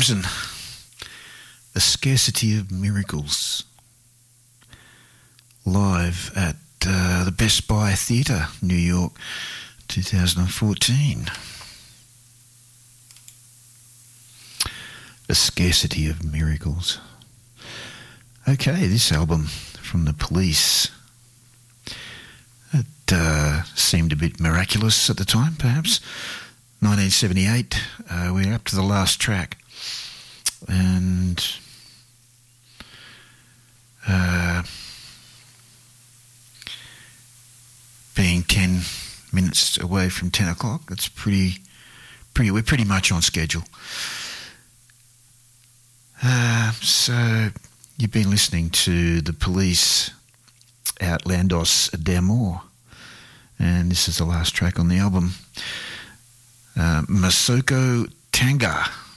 Poison, A Scarcity of Miracles, live at the Best Buy Theatre, New York, 2014. A Scarcity of Miracles. Okay, this album from The Police. It seemed a bit miraculous at the time, perhaps. 1978, we're up to the last track. And being 10 minutes away from 10 o'clock, it's we're pretty much on schedule. So you've been listening to The Police, Outlandos d'Amour, and this is the last track on the album, Masoko Tanga.